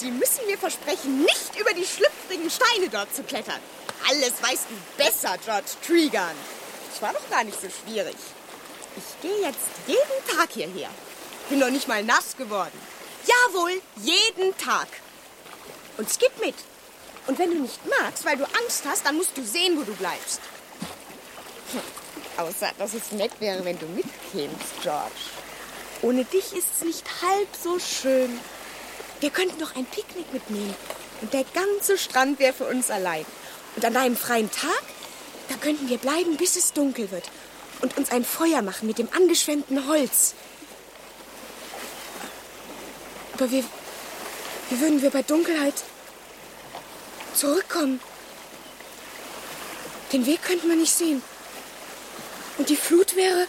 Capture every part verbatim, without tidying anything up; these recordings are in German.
Sie müssen mir versprechen, nicht über die schlüpfrigen Steine dort zu klettern. Alles weißt du besser, George Tregarn. Ich war doch gar nicht so schwierig. Ich gehe jetzt jeden Tag hierher. Bin doch nicht mal nass geworden. Jawohl, jeden Tag. Und Skip mit. Und wenn du nicht magst, weil du Angst hast, dann musst du sehen, wo du bleibst. Hm. Außer, dass es nett wäre, wenn du mitkämst, George. Ohne dich ist es nicht halb so schön. Wir könnten noch ein Picknick mitnehmen. Und der ganze Strand wäre für uns allein. Und an einem freien Tag, da könnten wir bleiben, bis es dunkel wird. Und uns ein Feuer machen mit dem angeschwemmten Holz. Aber wie, wie würden wir bei Dunkelheit zurückkommen? Den Weg könnte man nicht sehen. Und die Flut wäre...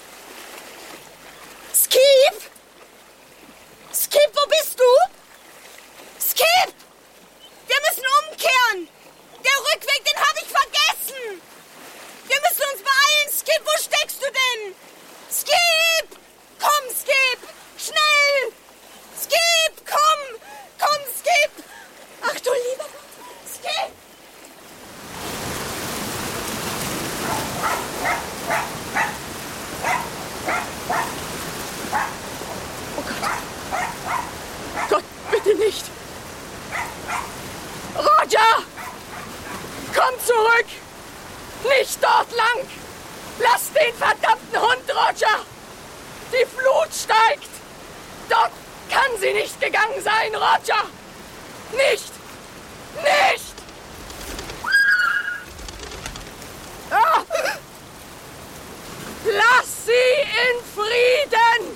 Skip! Skip, wo bist du? Skip! Wir müssen umkehren! Der Rückweg, den habe ich vergessen! Wir müssen uns beeilen! Skip, wo steckst du denn? Skip! Komm, Skip! Schnell! Skip, komm! Komm, Skip! Ach du lieber Gott! Skip! Oh Gott! Gott, bitte nicht! Roger! Komm zurück! Nicht dort lang! Lass den verdammten Hund, Roger! Die Flut steigt! Dort kann sie nicht gegangen sein, Roger! Nicht! Nicht! Ah! Lass sie in Frieden!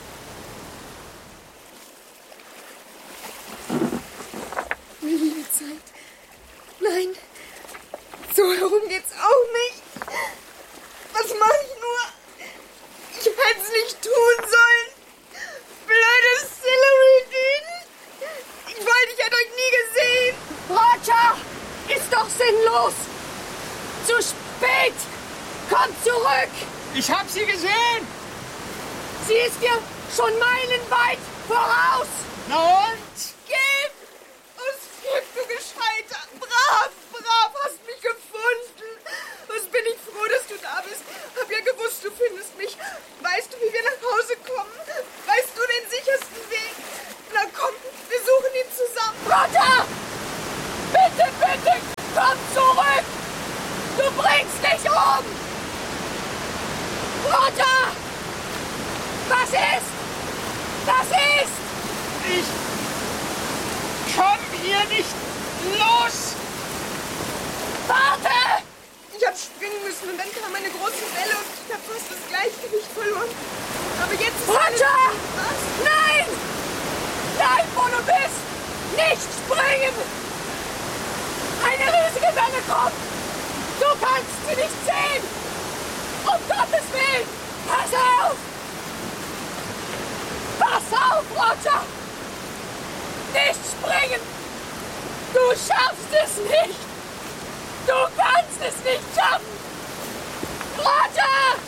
Liebe Zeit. Nein, so herum geht's auch nicht. Was mache ich nur? Ich hätte es nicht tun sollen. Blödes Celery-Dün. Ich wollte, ich hätte euch nie gesehen. Roger, ist doch sinnlos. Zu spät. Komm zurück. Ich hab sie gesehen. Sie ist dir schon meilenweit voraus. Na und? Skip! Oh, Skip, du Gescheiter. Brav, brav, hast mich gefunden. Was bin ich froh, dass du da bist. Hab ja gewusst, du findest mich. Weißt du, wie wir nach Hause kommen? Weißt du den sichersten Weg? Na komm, wir suchen ihn zusammen. Roger! Bitte, bitte, komm zurück. Du bringst dich um. Roger! Was ist? Was ist? Ich komm hier nicht los. Warte! Ich hab springen müssen und dann kam eine große Welle und ich hab fast das Gleichgewicht verloren. Aber jetzt ist alles Roger! gut. Was? Nein! Bleib, wo du bist! Nicht springen! Eine riesige Welle kommt! Du kannst sie nicht sehen! Um Gottes Willen! Pass auf! Pass auf, Roger! Nicht springen! Du schaffst es nicht! Du kannst es nicht schaffen! Roger!